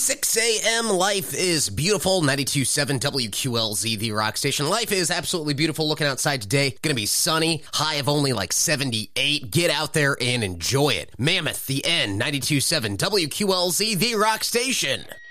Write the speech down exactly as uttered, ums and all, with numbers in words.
six a.m. Life is beautiful. ninety-two point seven W Q L Z, the rock station. Life is absolutely beautiful. Looking outside today, going to be sunny, high of only like seventy-eight. Get out there and enjoy it. Mammoth, the N, ninety-two point seven W Q L Z, the rock station.